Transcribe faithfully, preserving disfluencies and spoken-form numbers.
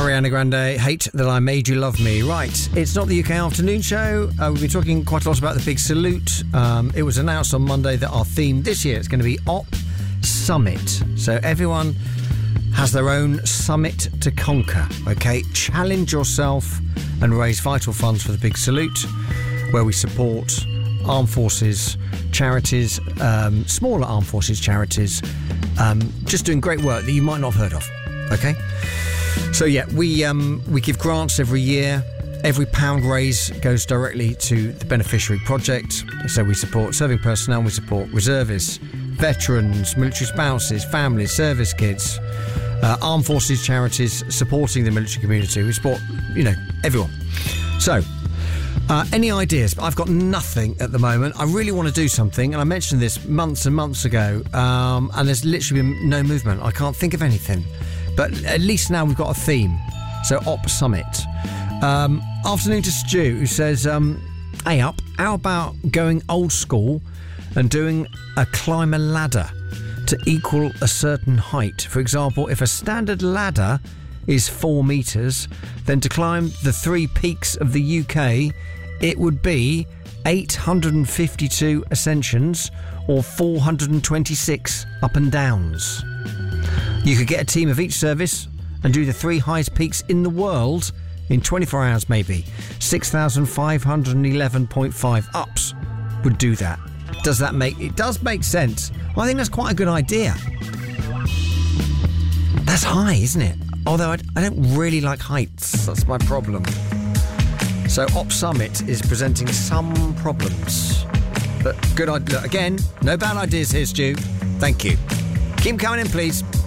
Ariana Grande, Hate That I Made You Love Me. Right, it's not the U K afternoon show. Uh, we've been talking quite a lot about the big salute. Um, it was announced on Monday that our theme this year is going to be Op Summit. So everyone has their own summit to conquer, okay? Challenge yourself and raise vital funds for the big salute, where we support armed forces charities, um, smaller armed forces charities, um, just doing great work that you might not have heard of, okay? So yeah, we um, we give grants every year. Every pound raised goes directly to the beneficiary project. So we support serving personnel, we support reservists, veterans, military spouses, families, service kids, uh, armed forces charities supporting the military community. We support, you know, everyone. So, uh, any ideas? I've got nothing at the moment. I really want to do something, and I mentioned this months and months ago, um, and there's literally been no movement. I can't think of anything. But at least now we've got a theme. So, Op Summit. Um, afternoon to Stu, who says, um, hey up, how about going old school and doing a climb a ladder to equal a certain height? For example, if a standard ladder is four metres, then to climb the three peaks of the U K, it would be eight hundred fifty-two ascensions or four hundred twenty-six up and downs. You could get a team of each service and do the three highest peaks in the world in twenty-four hours, maybe. six thousand five hundred eleven point five ups would do that. Does that make... It does make sense. I think that's quite a good idea. That's high, isn't it? Although I, I don't really like heights. That's my problem. So Op Summit is presenting some problems. But good idea. Again, no bad ideas here, Stu. Thank you. Keep coming in, please.